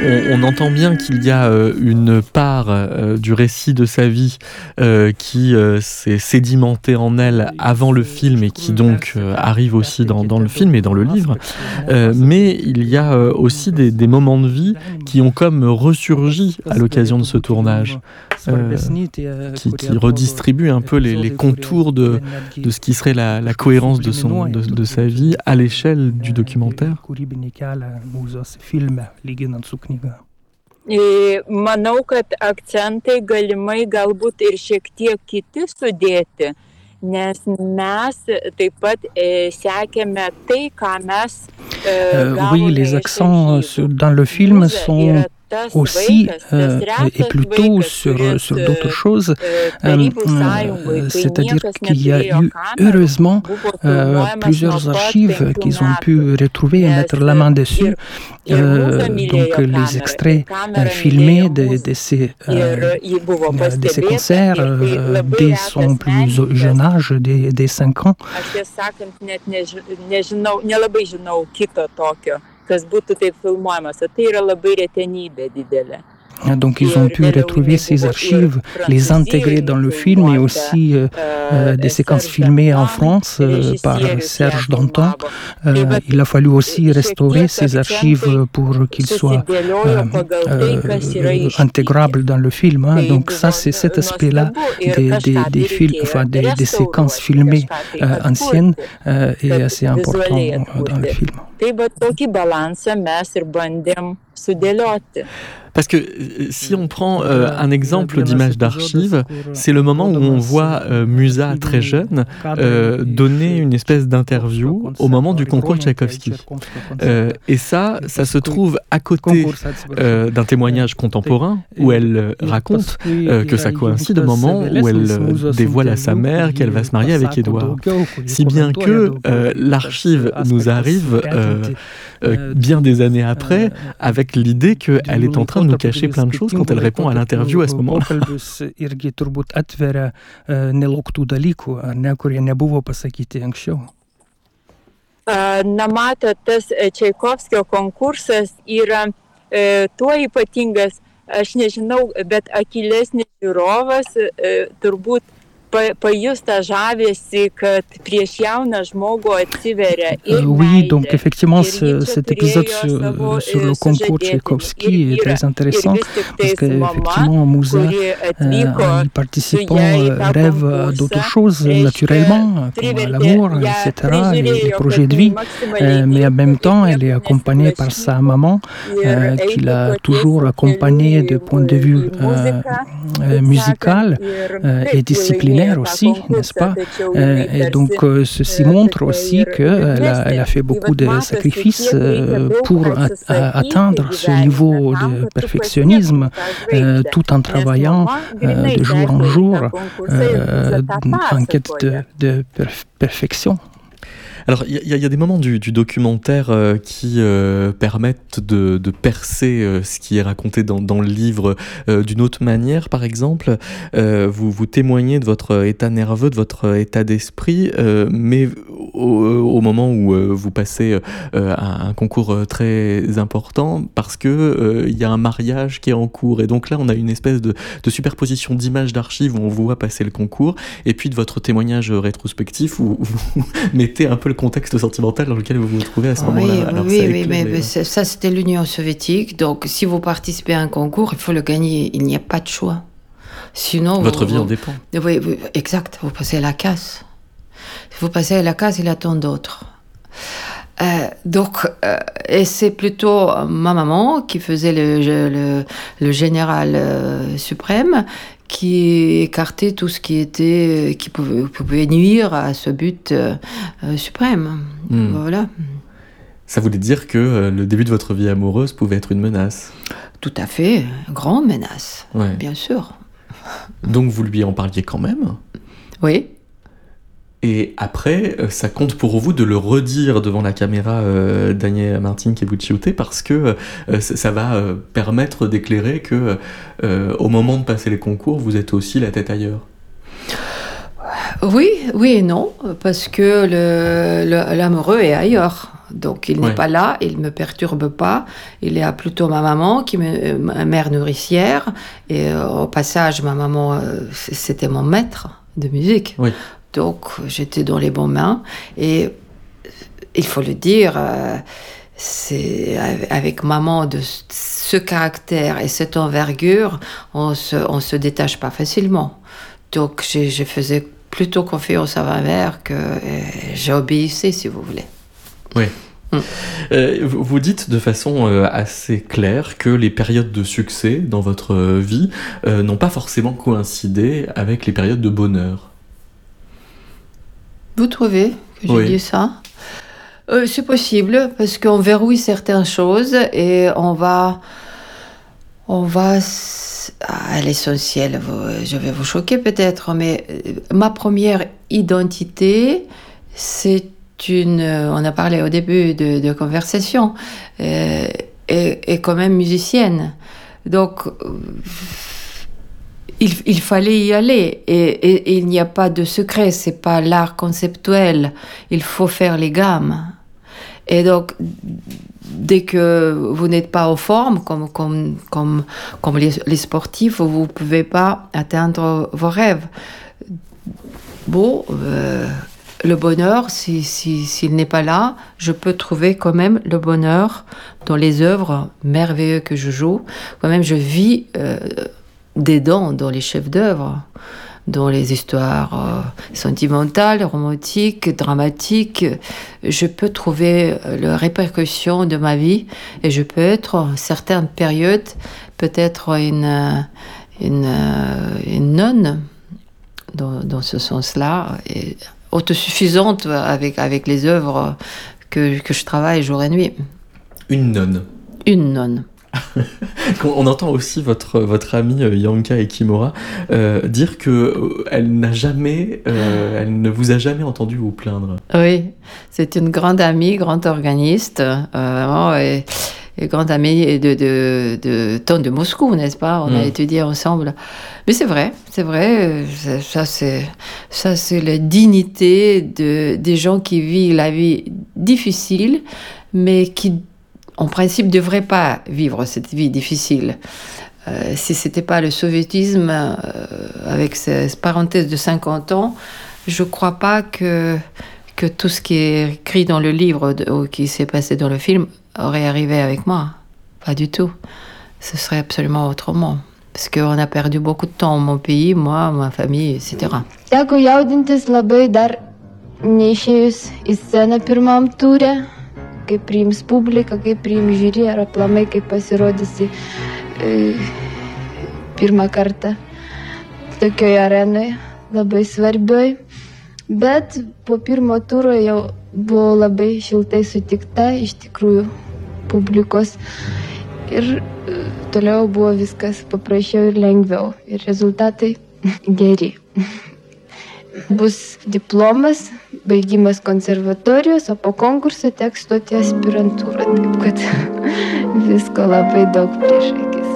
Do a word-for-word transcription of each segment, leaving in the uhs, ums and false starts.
on, on entend bien qu'il y a euh, une part euh, du récit de sa vie euh, qui euh, s'est sédimentée en elle avant le film et qui donc euh, arrive aussi dans, dans le film et dans le livre. Euh, mais il y a euh, aussi des, des moments de vie qui ont comme ressurgi à l'occasion de ce tournage, euh, qui, qui redistribuent un peu les, les contours de, de ce qui serait la, la cohérence de, son, de, de sa vie à l'échelle du documentaire. Manau, kad akcentai galimai galbūt ir šiek tiek kiti sudėti, nes mes taip pat e, sekėme tai, ką mes e, euh, Oui, les accents sur, dans le film sont aussi euh, et plutôt sur, sur d'autres choses, euh, euh, c'est-à-dire qu'il y a eu heureusement euh, plusieurs archives qu'ils ont pu retrouver et mettre la main dessus, euh, donc les extraits euh, filmés de, de, ces, euh, de ces concerts euh, dès son plus jeune âge, dès, dès cinq ans. Kas būtų taip filmuojamas, o tai yra labai retenybė didelė. Donc ils ont pu retrouver ces archives, les intégrer dans le film et aussi euh, euh, des séquences filmées en France euh, par Serge Danton. Euh, il a fallu aussi restaurer ces archives pour qu'ils soient euh, euh, intégrables dans le film. Hein. Donc ça, c'est cet aspect-là des, des, des, films, enfin, des, des séquences filmées euh, anciennes euh, est assez important dans le film. Parce que si on prend euh, un exemple d'image d'archive, c'est le moment où on voit euh, Musa très jeune euh, donner une espèce d'interview au moment du concours Tchaïkovski. Euh, et ça, ça se trouve à côté euh, d'un témoignage contemporain où elle raconte euh, que ça coïncide au moment où elle euh, dévoile à sa mère qu'elle va se marier avec Édouard. Si bien que euh, l'archive nous arrive euh, euh, bien des années après avec l'idée qu'elle est en train de nous cacher plein de choses quand elle répond à l'interview à ce moment-là. Na matot, tas Čaikovskio konkursas yra e, tuo ypatingas, aš nežinau, bet akylesnis žiūrovas e, turbūt pajus tą žavesį, kad prieš jauną žmogų atsiveria ir euh, Oui, donc effectivement, ce, cet épisode sur, sur le concours Tchaïkovski est très intéressant parce qu'effectivement, Musa, euh, en participant, euh, rêve d'autres choses naturellement, comme l'amour, et cetera, les, les projets de vie, euh, mais en même temps, elle est accompagnée par sa maman, euh, qui l'a toujours accompagnée du point de vue euh, euh, musical euh, et disciplinaire aussi, n'est-ce pas? euh, Et donc, euh, ceci montre aussi qu'elle a, elle a fait beaucoup de sacrifices euh, pour a, a, atteindre ce niveau de perfectionnisme, euh, tout en travaillant euh, de jour en jour euh, en quête de, de perf- perfection. Alors, il y, y a des moments du, du documentaire euh, qui euh, permettent de, de percer euh, ce qui est raconté dans, dans le livre euh, d'une autre manière. Par exemple, euh, vous, vous témoignez de votre état nerveux, de votre état d'esprit, euh, mais au, au moment où euh, vous passez euh, un, un concours très important, parce que euh, il y a un mariage qui est en cours. Et donc là, on a une espèce de, de superposition d'images d'archives où on vous voit passer le concours, et puis de votre témoignage rétrospectif où, où vous mettez un peu le contexte sentimental dans lequel vous vous trouvez à ce moment-là. Oui, Alors, oui, ça oui, mais, les... mais ça c'était l'Union soviétique, donc si vous participez à un concours, il faut le gagner, il n'y a pas de choix. Sinon, votre vous, vie en vous... dépend. Oui, oui, exact, vous passez à la casse. Si vous passez à la casse, il attend d'autres. Euh, donc, euh, et c'est plutôt ma maman qui faisait le, le, le général euh, suprême, qui écartait tout ce qui était, qui pouvait, pouvait nuire à ce but euh, euh, suprême. Mmh. Voilà. Ça voulait dire que euh, le début de votre vie amoureuse pouvait être une menace. Tout à fait, une grande menace, ouais. Bien sûr. Donc vous lui en parliez quand même ? Oui. Et après, ça compte pour vous de le redire devant la caméra euh, Daniel Martin Kebuchiute parce que euh, ça va euh, permettre d'éclairer que euh, au moment de passer les concours, vous êtes aussi la tête ailleurs. Oui, oui et non, parce que le, le, l'amoureux est ailleurs. Donc, il n'est Ouais. pas là, il ne me perturbe pas. Il y a plutôt ma maman, qui me, ma mère nourricière. Et euh, au passage, ma maman, euh, c'était mon maître de musique. Oui. Donc, j'étais dans les bonnes mains. Et il faut le dire, euh, c'est avec maman de ce caractère et cette envergure, on se, on se détache pas facilement. Donc, je, je faisais plutôt confiance à ma mère que euh, j'ai obéissé, si vous voulez. Oui. Mm. Euh, vous vous dites de façon euh, assez claire que les périodes de succès dans votre euh, vie euh, n'ont pas forcément coïncidé avec les périodes de bonheur. Vous trouvez que j'ai Oui. dit ça? Euh, c'est possible, parce qu'on verrouille certaines choses et on va, on va s- à l'essentiel. Vous- Je vais vous choquer peut-être, mais euh, ma première identité, c'est une. euh, On a parlé au début de, de conversation, euh, est, est quand même musicienne. Donc, euh, il, il fallait y aller. Et, et- et il n'y a pas de secret, c'est pas l'art conceptuel. Il faut faire les gammes. Et donc, dès que vous n'êtes pas en forme, comme, comme, comme, comme les, les sportifs, vous ne pouvez pas atteindre vos rêves. Bon, euh, le bonheur, si, si, s'il n'est pas là, je peux trouver quand même le bonheur dans les œuvres merveilleuses que je joue. Quand même, je vis euh, dedans, dans les chefs-d'œuvre, dans les histoires euh, sentimentales, romantiques, dramatiques. Je peux trouver euh, les répercussions de ma vie et je peux être, en certaines périodes, peut-être une, euh, une, euh, une nonne, dans, dans ce sens-là, et autosuffisante avec, avec les œuvres que, que je travaille jour et nuit. Une nonne. Une nonne. On entend aussi votre, votre amie euh, Yanka Ekimura euh, dire que euh, elle n'a jamais, euh, elle ne vous a jamais entendu vous plaindre. Oui, c'est une grande amie, grande organiste, euh, vraiment, et, et grande amie de, de, de temps de Moscou, n'est-ce pas? On Mm. a étudié ensemble. Mais c'est vrai, c'est vrai, euh, c'est- ça c'est, ça c'est la dignité de, des gens qui vivent la vie difficile, mais qui, en principe, ne devraient pas vivre cette vie difficile. Euh, si ce n'était pas le soviétisme, euh, avec cette parenthèse de cinquante ans, je ne crois pas que, que tout ce qui est écrit dans le livre de- ou qui s'est passé dans le film aurait arrivé avec moi. Pas du tout. Ce serait absolument autrement. Parce qu'on a perdu beaucoup de temps, mon pays, moi, ma famille, et cetera. Teko jaudintis labai dar neišėjus į sceną pirmam ture, kaip priims publika, kaip priims žiūri, ar aplamai kaip pasirodysi e, pirmą kartą tokioje arenoje, labai svarbioj. Bet po pirmo turo jau buvau labai šiltai sutikta iš tikrųjų publikos ir e, toliau buvo viskas paprasčiau ir lengviau ir rezultatai geri. Bus diplomas, baigimas konservatorijos, o po konkurso teks stoti aspirantūrą. Taip kad visko labai daug prieš akis.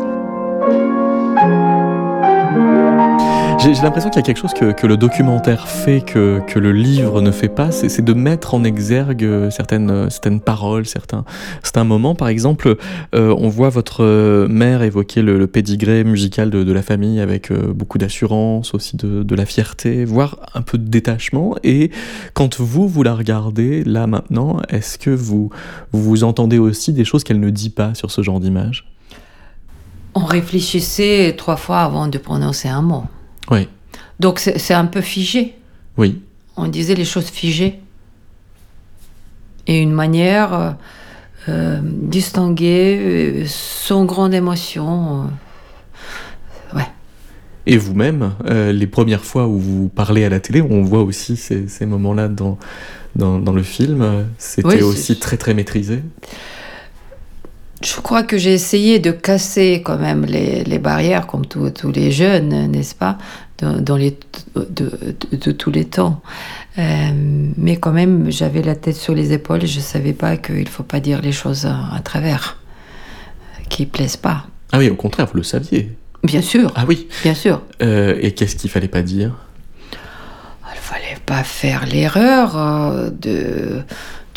J'ai j'ai l'impression qu'il y a quelque chose que, que le documentaire fait, que, que le livre ne fait pas, c'est c'est de mettre en exergue certaines, certaines paroles, certains, certains moments. Par exemple, euh, on voit votre mère évoquer le, le pédigré musical de, de la famille avec euh, beaucoup d'assurance, aussi de, de la fierté, voire un peu de détachement. Et quand vous, vous la regardez, là maintenant, est-ce que vous, vous entendez aussi des choses qu'elle ne dit pas sur ce genre d'image ? On réfléchissait trois fois avant de prononcer un mot. Oui, Donc c'est, c'est un peu figé. oui, On disait les choses figées. Et une manière euh, euh, distinguée, euh, sans grande émotion. euh, ouais. Et vous-même, euh, les premières fois où vous parlez à la télé, on voit aussi ces, ces moments-là dans, dans, dans le film, euh, c'était Oui, c'est- aussi très très maîtrisé. Je crois que j'ai essayé de casser quand même les, les barrières, comme tous tous les jeunes, n'est-ce pas, dans, dans les, de, de- de tous les temps. Euh, mais quand même, j'avais la tête sur les épaules et je ne savais pas qu'il ne faut pas dire les choses à, à travers, euh, qui ne plaisent pas. Ah oui, au contraire, vous le saviez. Bien sûr, Ah oui. bien sûr. Euh, et qu'est-ce qu'il fallait pas dire ? Il ne fallait pas faire l'erreur euh, de,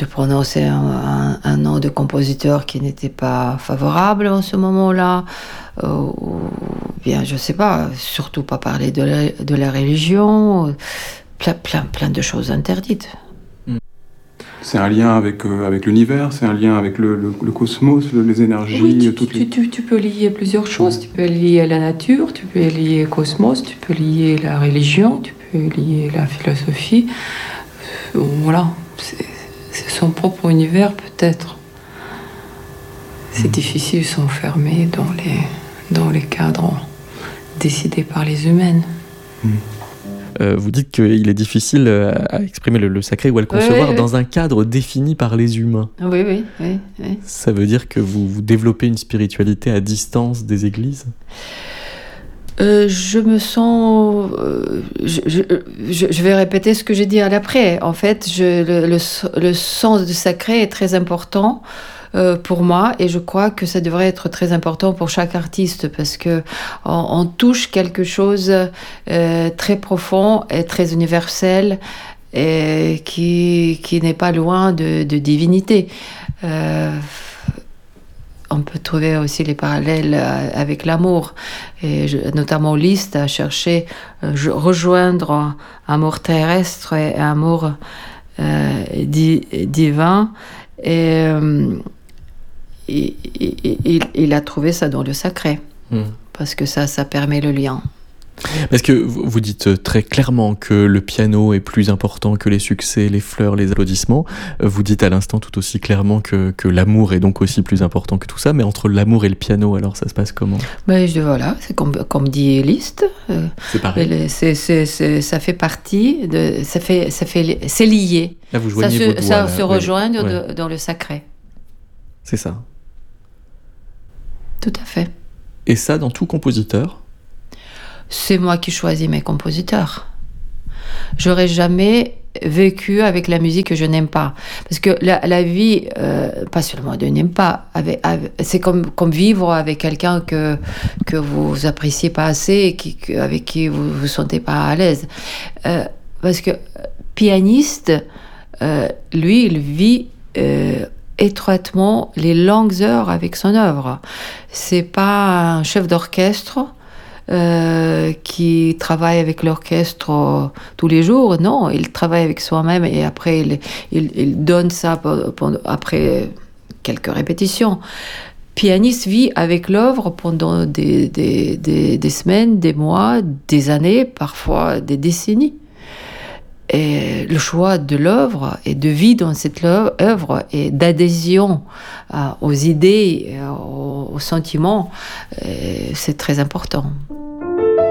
de prononcer un, un, un nom de compositeur qui n'était pas favorable en ce moment-là, euh, ou bien, je sais pas, surtout pas parler de la, de la religion, plein, plein, plein de choses interdites. C'est un lien avec, euh, avec l'univers, c'est un lien avec le, le, le cosmos, le, les énergies, oui, tu, toutes tu, les... tu, tu peux lier plusieurs choses. Tu peux lier la nature, tu peux lier le cosmos, tu peux lier la religion, tu peux lier la philosophie. Euh, voilà, c'est, c'est son propre univers peut-être. C'est mmh. difficile de s'enfermer dans les, dans les cadres décidés par les humaines. Mmh. Euh, vous dites qu'il est difficile à exprimer le, le sacré ou à le concevoir oui, oui, dans oui. un cadre défini par les humains. Oui, oui, oui, oui. Ça veut dire que vous, vous développez une spiritualité à distance des églises ? euh, Je me sens... Euh, je, je, je, je vais répéter ce que j'ai dit à l'après. En fait, je, le, le, le sens du sacré est très important pour moi, et je crois que ça devrait être très important pour chaque artiste, parce que on, on touche quelque chose euh, très profond et très universel, et qui, qui n'est pas loin de, de divinité. Euh, on peut trouver aussi les parallèles avec l'amour, et je, notamment Liszt a cherché euh, rejoindre un amour terrestre et un amour euh, di, divin, et euh, Il, il, il a trouvé ça dans le sacré, mmh. parce que ça, ça permet le lien. Parce que vous dites très clairement que le piano est plus important que les succès, les fleurs, les applaudissements. Vous dites à l'instant tout aussi clairement que, que l'amour est donc aussi plus important que tout ça. Mais entre l'amour et le piano, alors ça se passe comment ? Ben, je, voilà, c'est comme, comme dit Liszt. Euh, c'est pareil. C'est, c'est, c'est, ça fait partie de, ça fait, ça fait, c'est lié. Là, vous joignez ça vos se, doigts, ça là. se Ouais. rejoint ouais. de, dans le sacré. C'est ça. Tout à fait. Et ça, dans tout compositeur ? C'est moi qui choisis mes compositeurs. J'aurais jamais vécu avec la musique que je n'aime pas. Parce que la, la vie, euh, pas seulement de n'aime pas, avec, avec, c'est comme, comme vivre avec quelqu'un que, que vous appréciez pas assez et qui, que, avec qui vous vous sentez pas à l'aise. Euh, parce que pianiste, euh, lui, il vit... Euh, étroitement les longues heures avec son œuvre. C'est pas un chef d'orchestre euh, qui travaille avec l'orchestre euh, tous les jours. Non, il travaille avec soi-même, et après il, il, il donne ça pendant, après quelques répétitions. Pianiste vit avec l'œuvre pendant des, des, des, des semaines, des mois, des années, parfois des décennies. Et le choix de l'œuvre et de vie dans cette œuvre et d'adhésion euh, aux idées, aux, aux sentiments, euh, c'est très important.